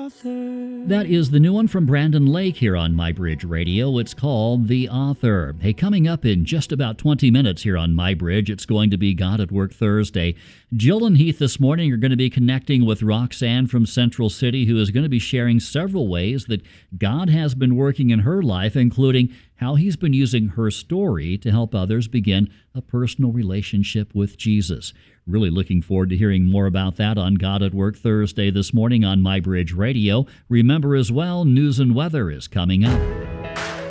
Author. That is the new one from Brandon Lake here on MyBridge Radio. It's called The Author. Hey, coming up in just about 20 minutes here on MyBridge, it's going to be God at Work Thursday. Jill and Heath this morning are going to be connecting with Roxanne from Central City, who is going to be sharing several ways that God has been working in her life, including how he's been using her story to help others begin a personal relationship with Jesus. Really looking forward to hearing more about that on God at Work Thursday this morning on MyBridge Radio. Remember as well, news and weather is coming up.